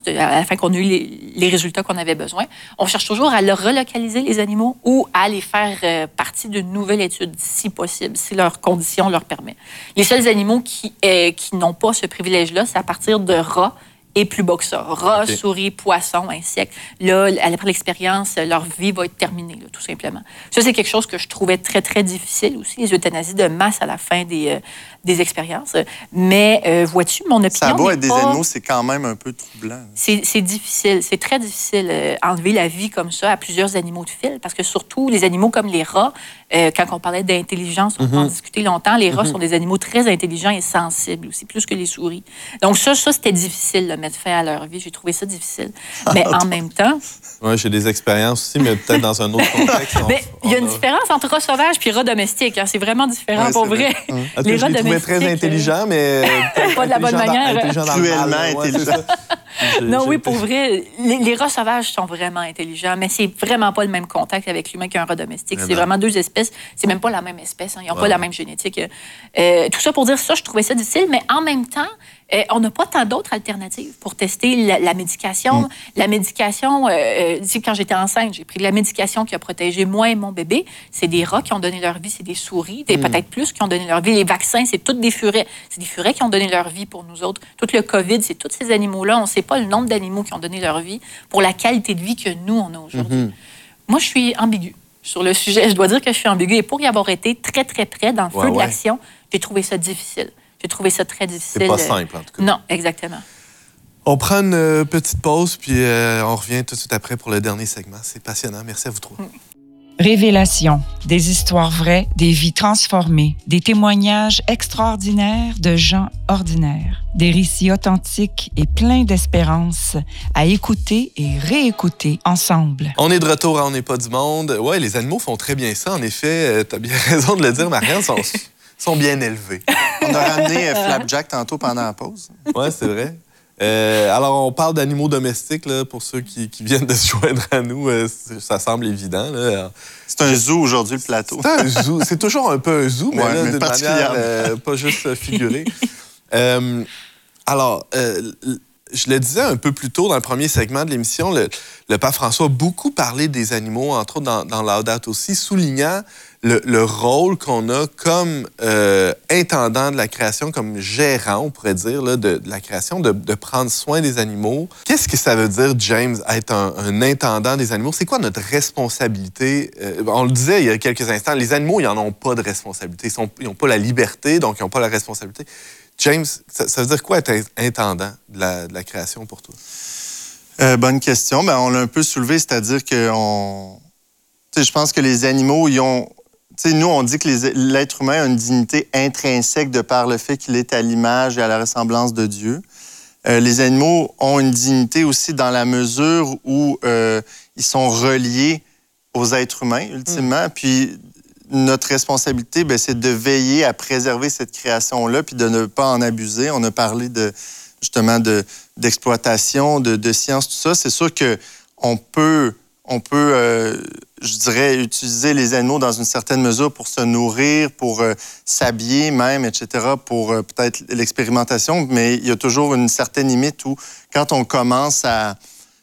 à la fin qu'on a eu les résultats qu'on avait besoin. On cherche toujours à leur relocaliser, les animaux, ou à les faire partie d'une nouvelle étude, si possible, si leurs conditions leur permettent. Les seuls animaux qui n'ont pas ce privilège-là, c'est à partir de rats et plus bas que ça. Rats, souris, poissons, insectes. Là, après l'expérience, leur vie va être terminée, là, tout simplement. Ça, c'est quelque chose que je trouvais très, très difficile aussi, les euthanasies de masse à la fin des expériences. Mais vois-tu, mon opinion... Ça va être des animaux, c'est quand même un peu troublant. C'est difficile, c'est très difficile enlever la vie comme ça à plusieurs animaux de fil, parce que surtout les animaux comme les rats, quand on parlait d'intelligence, on peut en discuter longtemps, les rats sont des animaux très intelligents et sensibles aussi, plus que les souris. Donc ça c'était difficile de mettre fin à leur vie. J'ai trouvé ça difficile. Mais en même temps... Oui, j'ai des expériences aussi, mais peut-être dans un autre contexte. Il y a une différence entre rats sauvages et rats domestiques. Hein. C'est vraiment différent, pour vrai. Les rats domestiques... très intelligents, mais... pas de la bonne manière. Cruellement intelligents. Non, oui, pour vrai, les rats sauvages sont vraiment intelligents, mais c'est vraiment pas le même contact avec l'humain qu'un rat domestique. C'est vraiment deux espèces. C'est même pas la même espèce. Hein. Ils n'ont pas la même génétique. Tout ça pour dire ça, je trouvais ça difficile, mais en même temps, on n'a pas tant d'autres alternatives pour tester la médication. La médication, quand j'étais enceinte, j'ai pris de la médication qui a protégé moi et mon bébé. C'est des rats qui ont donné leur vie, c'est des souris, peut-être plus qui ont donné leur vie. Les vaccins, c'est tous des furets. C'est des furets qui ont donné leur vie pour nous autres. Tout le COVID, c'est tous ces animaux-là. On ne sait pas le nombre d'animaux qui ont donné leur vie pour la qualité de vie que nous, on a aujourd'hui. Moi, je suis ambiguë sur le sujet. Je dois dire que je suis ambiguë. Et pour y avoir été très, très près dans le feu de l'action, j'ai trouvé ça difficile. J'ai trouvé ça très difficile. C'est pas simple, en tout cas. Non, exactement. On prend une petite pause, puis on revient tout de suite après pour le dernier segment. C'est passionnant. Merci à vous trois. Révélation, des histoires vraies, des vies transformées, des témoignages extraordinaires de gens ordinaires, des récits authentiques et pleins d'espérance à écouter et réécouter ensemble. On est de retour à On n'est pas du monde. Ouais, les animaux font très bien ça. En effet, t'as bien raison de le dire, Marianne, sont bien élevés. On a ramené Flapjack tantôt pendant la pause. Oui, c'est vrai. Alors, on parle d'animaux domestiques, là, pour ceux qui viennent de se joindre à nous. Ça semble évident. Là. C'est un zoo aujourd'hui, le plateau. C'est un zoo. C'est toujours un peu un zoo, mais, là, d'une manière pas juste figurée. Alors, je le disais un peu plus tôt dans le premier segment de l'émission, le pape François a beaucoup parlé des animaux, entre autres dans Laudato aussi, soulignant le rôle qu'on a comme intendant de la création, comme gérant, on pourrait dire, là, de la création, de prendre soin des animaux. Qu'est-ce que ça veut dire, James, être un intendant des animaux? C'est quoi notre responsabilité? On le disait il y a quelques instants, les animaux, ils n'en ont pas de responsabilité. Ils n'ont pas la liberté, donc ils n'ont pas la responsabilité. James, ça veut dire quoi être intendant de la création pour toi? Bonne question. On l'a un peu soulevé, c'est-à-dire que je pense que les animaux, ils ont... nous, on dit que l'être humain a une dignité intrinsèque de par le fait qu'il est à l'image et à la ressemblance de Dieu. Les animaux ont une dignité aussi dans la mesure où ils sont reliés aux êtres humains, ultimement. Puis notre responsabilité, c'est de veiller à préserver cette création-là puis de ne pas en abuser. On a parlé justement d'exploitation, de science, tout ça. C'est sûr qu'on peut je dirais, utiliser les animaux dans une certaine mesure pour se nourrir, pour s'habiller même, etc., pour peut-être l'expérimentation, mais il y a toujours une certaine limite où quand on commence à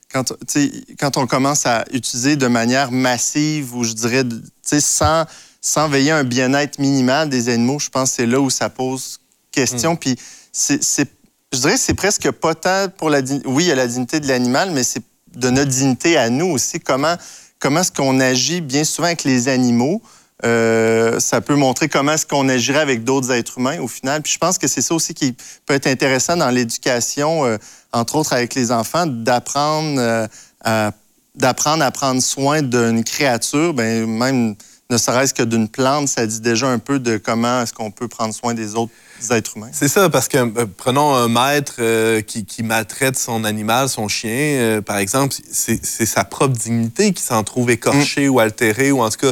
utiliser de manière massive ou je dirais, sans veiller à un bien-être minimal des animaux, je pense que c'est là où ça pose question. Puis je dirais que c'est presque pas tant pour la dignité. Oui, il y a la dignité de l'animal, mais c'est de notre dignité à nous aussi. Comment est-ce qu'on agit bien souvent avec les animaux? Ça peut montrer comment est-ce qu'on agirait avec d'autres êtres humains au final. Puis je pense que c'est ça aussi qui peut être intéressant dans l'éducation, entre autres avec les enfants, d'apprendre à prendre soin d'une créature, même ne serait-ce que d'une plante, ça dit déjà un peu de comment est-ce qu'on peut prendre soin des autres êtres humains. C'est ça, parce que prenons un maître qui maltraite son animal, son chien, par exemple, c'est sa propre dignité qui s'en trouve écorchée ou altérée, ou en tout cas,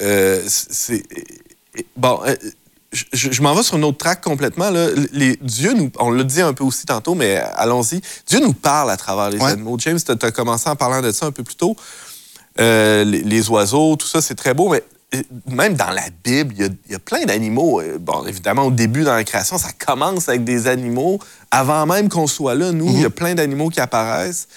je m'en vais sur une autre track complètement. Là. Dieu on l'a dit un peu aussi tantôt, mais allons-y. Dieu nous parle à travers les animaux. James, tu as commencé en parlant de ça un peu plus tôt. Les oiseaux, tout ça, c'est très beau, mais même dans la Bible, il y a plein d'animaux. Bon, évidemment, au début, dans la création, ça commence avec des animaux. Avant même qu'on soit là, nous, il y a plein d'animaux qui apparaissent.